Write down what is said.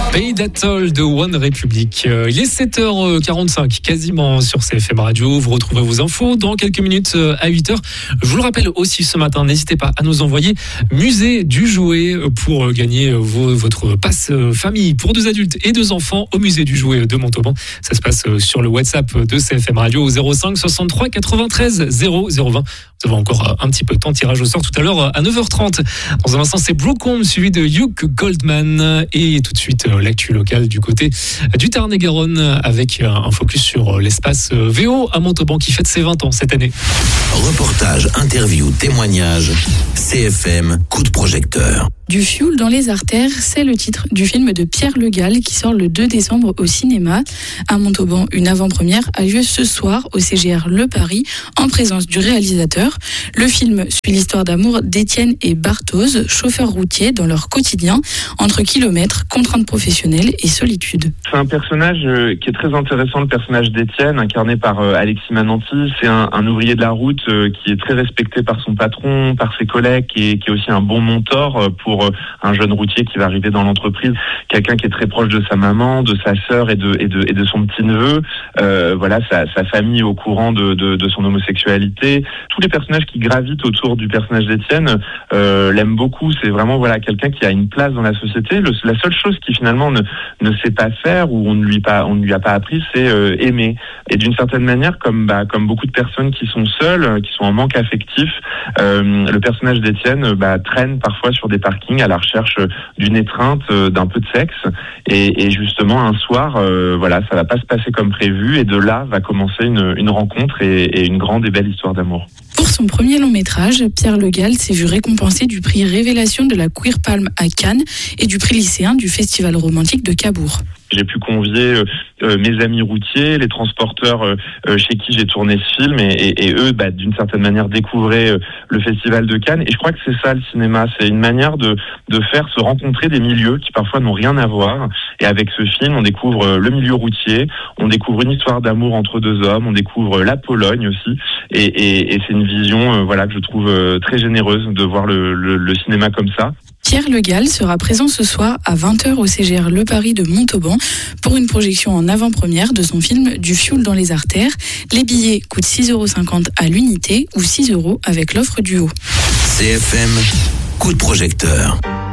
Pay That Toll de One Republic. Il est 7h45 quasiment sur CFM Radio. Vous retrouvez vos infos dans quelques minutes à 8h. Je vous le rappelle aussi ce matin, n'hésitez pas à nous envoyer musée du jouet pour gagner votre passe famille pour 2 adultes et 2 enfants au musée du jouet de Montauban. Ça se passe sur le WhatsApp de CFM Radio au 05 63 93 00 20. Vous avez encore un petit peu de temps, tirage au sort tout à l'heure à 9h30. Dans un instant, c'est Brooklyn suivi de Hugh Goldman et tout de suite l'actu locale du côté du Tarn-et-Garonne avec un focus sur l'espace VO à Montauban qui fête ses 20 ans cette année. Reportage, interview, témoignage, CFM, coup de projecteur. Du fioul dans les artères, c'est le titre du film de Pierre Le Gall qui sort le 2 décembre au cinéma. À Montauban, une avant-première a lieu ce soir au CGR Le Paris en présence du réalisateur. Le film suit l'histoire d'amour d'Étienne et Barthoz, chauffeurs routiers dans leur quotidien, entre kilomètres, contraintes professionnelles et solitude. C'est un personnage qui est très intéressant, le personnage d'Étienne, incarné par Alexis Mananti. C'est un ouvrier de la route qui est très respecté par son patron, par ses collègues, qui est aussi un bon mentor pour un jeune routier qui va arriver dans l'entreprise, quelqu'un qui est très proche de sa maman, de sa sœur et de son petit-neveu. Voilà, sa famille au courant de son homosexualité. Tous les personnages qui gravitent autour du personnage d'Étienne l'aiment beaucoup. C'est vraiment quelqu'un qui a une place dans la société. La seule chose qui finalement ne sait pas faire ou on ne lui a pas appris, c'est aimer. Et d'une certaine manière, comme beaucoup de personnes qui sont seules, qui sont en manque affectif, le personnage d'Étienne traîne parfois sur des parkings à la recherche d'une étreinte, d'un peu de sexe. Et justement, un soir, ça va pas se passer comme prévu. Et de là va commencer une rencontre et une grande et belle histoire d'amour. Pour son premier long métrage, Pierre Le Gall s'est vu récompensé du prix Révélation de la Queer Palm à Cannes et du prix lycéen du Festival romantique de Cabourg. J'ai pu convier mes amis routiers, les transporteurs chez qui j'ai tourné ce film et eux, d'une certaine manière, découvraient le Festival de Cannes. Et je crois que c'est ça le cinéma, c'est une manière de faire se rencontrer des milieux qui parfois n'ont rien à voir. Et avec ce film, on découvre le milieu routier, on découvre une histoire d'amour entre 2 hommes, on découvre la Pologne aussi. Et c'est une vision que je trouve très généreuse de voir le cinéma comme ça. Pierre Le Gall sera présent ce soir à 20h au CGR Le Paris de Montauban pour une projection en avant-première de son film Du fioul dans les artères. Les billets coûtent 6,50 € à l'unité ou 6 € avec l'offre duo. CFM, coup de projecteur.